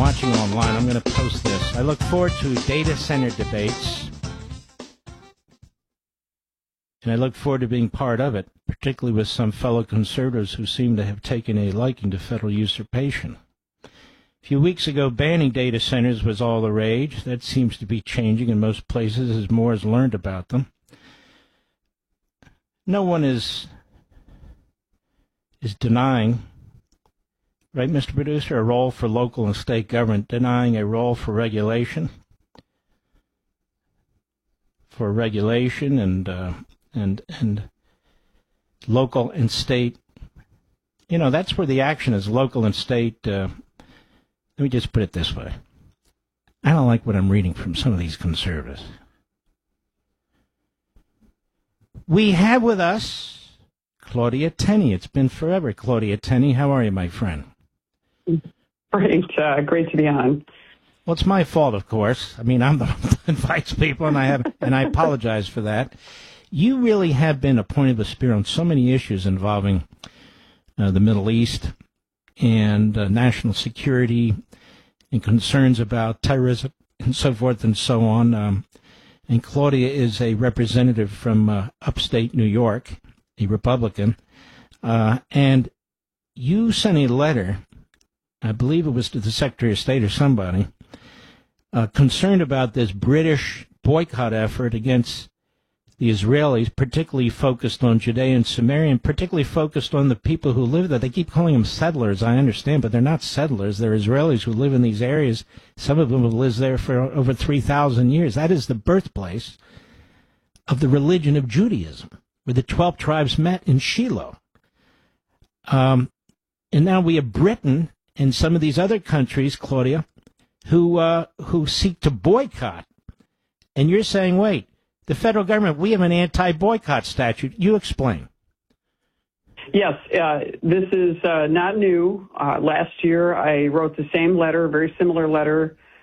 watching online, I'm going to post this. I look forward to data center debates, and I look forward to being part of it, particularly with some fellow conservatives who seem to have taken a liking to federal usurpation. A few weeks ago, banning data centers was all the rage. That seems to be changing in most places as more is learned about them. No one is denying, right, Mr. Producer, a role for local and state government, denying a role for regulation and local and state. You know, that's where the action is, local and state. Let me just put it this way. I don't like what I'm reading from some of these conservatives. We have with us Claudia Tenney. It's been forever, Claudia Tenney. How are you, my friend? Great. Great to be on. Well, it's my fault, of course. I mean, I'm the one that invites people, and I apologize for that. You really have been a point of the spear on so many issues involving the Middle East and national security and concerns about terrorism and so forth and so on. And Claudia is a representative from upstate New York, a Republican, and you sent a letter, I believe it was to the Secretary of State or somebody, concerned about this British boycott effort against the Israelis, particularly focused on Judea and Samaria, and particularly focused on the people who live there. They keep calling them settlers, I understand, but they're not settlers. They're Israelis who live in these areas. Some of them have lived there for over 3,000 years. That is the birthplace of the religion of Judaism, where the 12 tribes met in Shiloh. And now we have Britain and some of these other countries, Claudia, who seek to boycott. And you're saying, wait, the federal government, we have an anti-boycott statute. You explain. Yes, this is not new. Last year, I wrote the same letter, very similar letter,